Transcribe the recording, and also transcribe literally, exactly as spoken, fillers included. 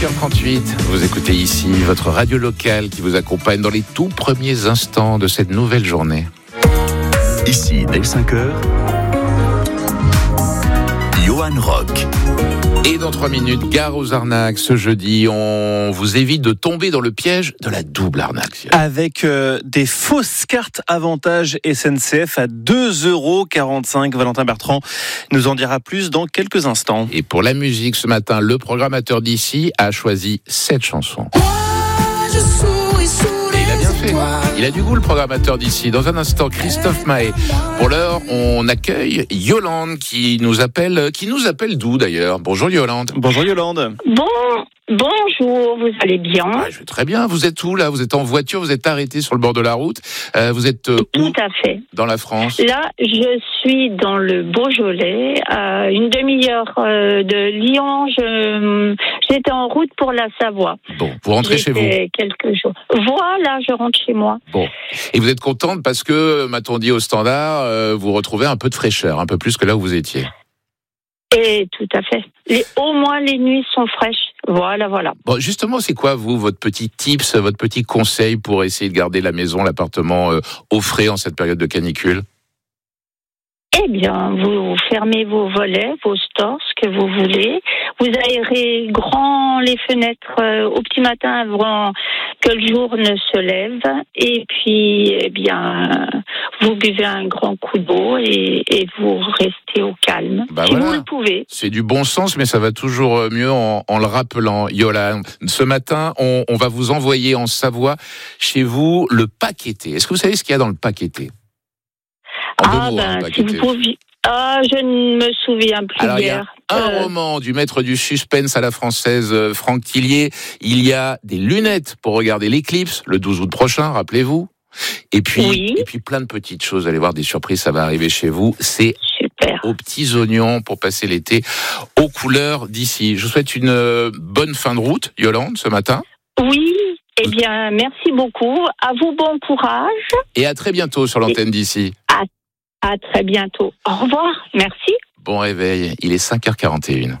heures trente-huit, vous écoutez ici votre radio locale qui vous accompagne dans les tout premiers instants de cette nouvelle journée. Ici, dès cinq heures, Johan Rock. Et dans trois minutes, gare aux arnaques. Ce jeudi, on vous évite de tomber dans le piège de la double arnaque. Avec euh, des fausses cartes avantages S N C F à deux euros quarante-cinq. Valentin Bertrand nous en dira plus dans quelques instants. Et pour la musique, ce matin, le programmateur d'ici a choisi cette chanson. Et il a bien fait. Il a du goût, le programmateur d'ici. Dans un instant, Christophe Mahé. Pour l'heure, on accueille Yolande qui nous appelle, qui nous appelle d'où d'ailleurs. Bonjour Yolande. Bonjour Yolande. Bon, bonjour, vous allez bien? Ah, je vais très bien. Vous êtes où là? Vous êtes en voiture, vous êtes arrêté sur le bord de la route. Euh, vous êtes euh, où? Tout à fait. Dans la France? Là, je suis dans le Beaujolais, à une demi-heure euh, de Lyon. Je, j'étais en route pour la Savoie. Bon, vous rentrez J'étais chez vous. quelques jours. Voilà, je rentre chez moi. Bon. Et vous êtes contente parce que, m'a-t-on dit au standard, euh, vous retrouvez un peu de fraîcheur, un peu plus que là où vous étiez. Et tout à fait. Les, au moins, les nuits sont fraîches. Voilà, voilà. Bon, justement, c'est quoi, vous, votre petit tips, votre petit conseil pour essayer de garder la maison, l'appartement euh, au frais en cette période de canicule? Eh bien, vous fermez vos volets, vos stores, ce que vous voulez. Vous aérez grand les fenêtres euh, au petit matin avant que le jour ne se lève. Et puis, eh bien, vous buvez un grand coup d'eau et, et vous restez au calme. Bah si voilà. vous le pouvez. C'est du bon sens, mais ça va toujours mieux en, en le rappelant. Yolande, ce matin, on, on va vous envoyer en Savoie, chez vous, le paqueté. Est-ce que vous savez ce qu'il y a dans le paqueté? En deux Ah, mots, hein, ben, le si vous paqueté. pouviez... Ah, je ne me souviens plus Alors, il y a hier. un Euh, roman du maître du suspense à la française, euh, Franck Tillier. Il y a des lunettes pour regarder l'éclipse, le douze août prochain, rappelez-vous. Et puis, Oui. et puis plein de petites choses. Allez voir, des surprises, ça va arriver chez vous. C'est Super. aux petits oignons pour passer l'été aux couleurs d'ici. Je vous souhaite une euh, bonne fin de route, Yolande, ce matin. Oui, eh bien, merci beaucoup. À vous, bon courage. Et à très bientôt sur l'antenne d'ici. À très bientôt. Au revoir. Merci. Bon réveil, il est cinq heures quarante et une.